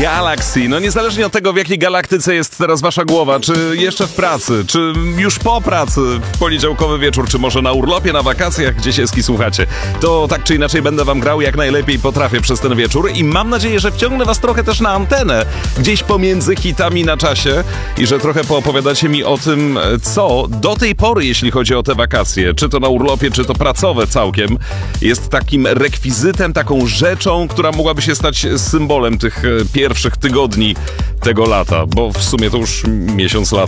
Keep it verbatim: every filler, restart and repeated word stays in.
Galaxy. No niezależnie od tego, w jakiej galaktyce jest teraz wasza głowa, czy jeszcze w pracy, czy już po pracy, w poniedziałkowy wieczór, czy może na urlopie, na wakacjach, gdzie Sieski słuchacie, to tak czy inaczej będę wam grał jak najlepiej potrafię przez ten wieczór i mam nadzieję, że wciągnę was trochę też na antenę, gdzieś pomiędzy hitami na czasie i że trochę poopowiadacie mi o tym, co do tej pory, jeśli chodzi o te wakacje, czy to na urlopie, czy to pracowe całkiem, jest takim rekwizytem, taką rzeczą, która mogłaby się stać symbolem tych pierwszych tygodni tego lata, bo w sumie to już miesiąc lata.